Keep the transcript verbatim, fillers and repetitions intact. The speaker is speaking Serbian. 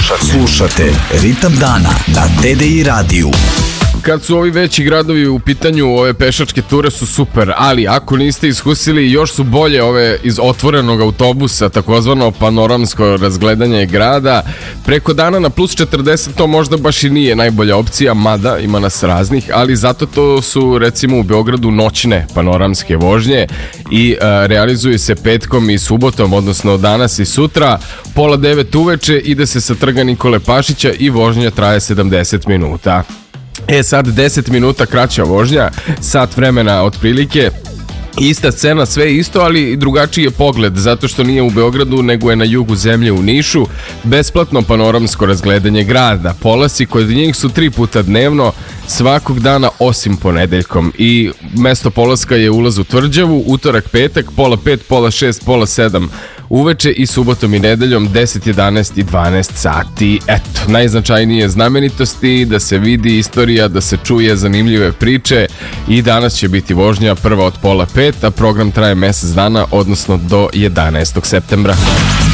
Slušate, slušate Ritam dana na T D I radiju. Kad su ovi veći gradovi u pitanju, ove pešačke ture su super, ali ako niste iskusili, još su bolje ove iz otvorenog autobusa, takozvano panoramsko razgledanje grada. Preko dana na plus četrdeset to možda baš i nije najbolja opcija, mada ima nas raznih, ali zato to su recimo u Beogradu noćne panoramske vožnje i a, realizuju se petkom i subotom, odnosno danas i sutra, pola devet uveče, ide se sa Trga Nikole Pašića i vožnja traje sedamdeset minuta. E sad deset minuta kraća vožnja, sat vremena otprilike, ista scena, sve isto, ali drugačiji je pogled, zato što nije u Beogradu, nego je na jugu zemlje u Nišu. Besplatno panoramsko razgledanje grada. Polasi kod njih su tri puta dnevno, svakog dana osim ponedeljkom. I mesto polaska je ulaz u Tvrđavu, utorak, petak, pola pet, pola šest, pola sedam uveče i subotom i nedeljom deset, jedanaest i dvanaest sati. Eto, najznačajnije znamenitosti, da se vidi istorija, da se čuje zanimljive priče i danas će biti vožnja prva od pola pet, a program traje mesec dana, odnosno do jedanaestog septembra.